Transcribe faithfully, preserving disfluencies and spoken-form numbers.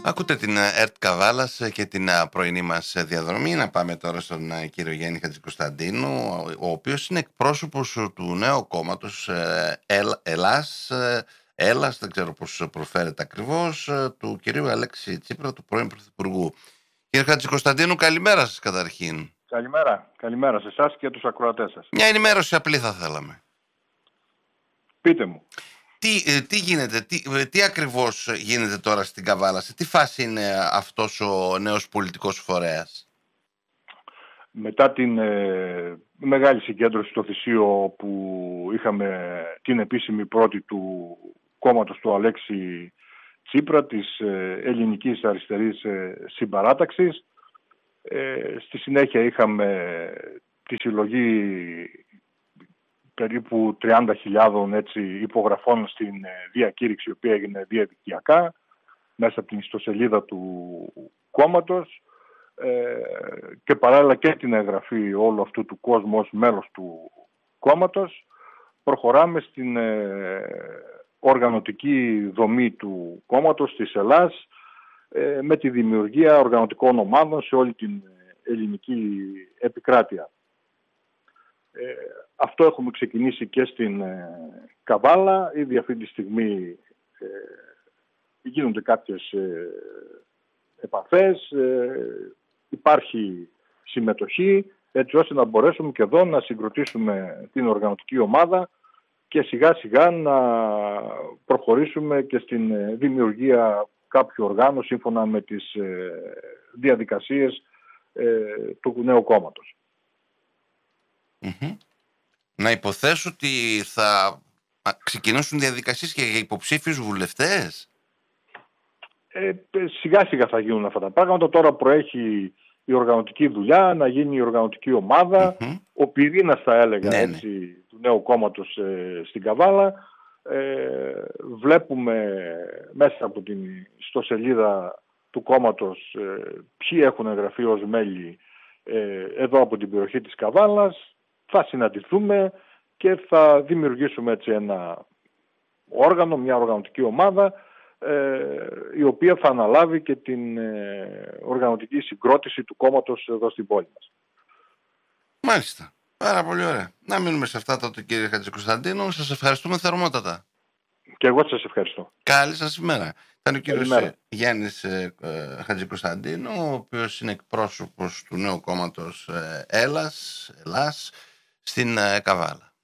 Ακούτε την ΕΡΤ Καβάλας και την πρωινή μας διαδρομή. Να πάμε τώρα στον κύριο Γιάννη Χατζικοσταντίνου, ο οποίος είναι εκπρόσωπος του νέου κόμματος Ελ, Ελλάς, Έλλας, δεν ξέρω πώς προφέρεται ακριβώς, του κυρίου Αλέξη Τσίπρα, του πρώην Πρωθυπουργού. Κύριε Χατζικοσταντίνου, καλημέρα σας καταρχήν. Καλημέρα. Καλημέρα σε εσάς και τους ακροατές σας. Μια ενημέρωση απλή θα θέλαμε. Πείτε μου. Τι, τι γίνεται, τι, τι ακριβώς γίνεται τώρα στην Καβάλα, σε τι φάση είναι αυτός ο νέος πολιτικός φορέας? Μετά την ε, μεγάλη συγκέντρωση στο Θησίο που είχαμε την επίσημη πρώτη του κόμματος του Αλέξη Τσίπρα, της ε, ελληνικής αριστερής ε, συμπαράταξης, ε, στη συνέχεια είχαμε τη συλλογή περίπου τριάντα χιλιάδων έτσι, υπογραφών στην ε, διακήρυξη, η οποία έγινε διαδικτυακά μέσα από την ιστοσελίδα του κόμματος, ε, και παράλληλα και την εγγραφή όλου αυτού του κόσμου ως μέλος του κόμματος. Προχωράμε στην ε, οργανωτική δομή του κόμματος της Ελλάς, ε, με τη δημιουργία οργανωτικών ομάδων σε όλη την ελληνική επικράτεια. Ε, αυτό έχουμε ξεκινήσει και στην ε, Καβάλα. Ήδη αυτή τη στιγμή ε, γίνονται κάποιες ε, επαφές, ε, υπάρχει συμμετοχή, έτσι ώστε να μπορέσουμε και εδώ να συγκροτήσουμε την οργανωτική ομάδα και σιγά σιγά να προχωρήσουμε και στην δημιουργία κάποιου οργάνου σύμφωνα με τις ε, διαδικασίες ε, του νέου κόμματος. Mm-hmm. Να υποθέσω ότι θα ξεκινήσουν διαδικασίες και για υποψήφιους βουλευτές. Ε, σιγά σιγά θα γίνουν αυτά τα πράγματα. Τώρα προέχει η οργανωτική δουλειά, να γίνει η οργανωτική ομάδα, mm-hmm. ο πυρήνας θα έλεγα ναι, έτσι, ναι. του νέου κόμματος ε, στην Καβάλα. Ε, βλέπουμε μέσα από την ιστοσελίδα του κόμματος ε, ποιοι έχουν εγγραφεί ως μέλη ε, εδώ από την περιοχή της Καβάλας. Θα συναντηθούμε και θα δημιουργήσουμε έτσι ένα όργανο, μια οργανωτική ομάδα, ε, η οποία θα αναλάβει και την ε, οργανωτική συγκρότηση του κόμματος εδώ στην πόλη μας. Μάλιστα. Πάρα πολύ ωραία. Να μείνουμε σε αυτά τότε, κύριε Χατζικοσταντίνου. Σας ευχαριστούμε θερμότατα. Και εγώ σας ευχαριστώ. Καλή σας ημέρα. Ήταν ο κύριος Γιάννης ε, ε, Χατζικοσταντίνου, ο οποίος είναι εκπρόσωπος του νέου κόμματος ε, Έλλας, Ελλάς, στην ε, Καβάλα.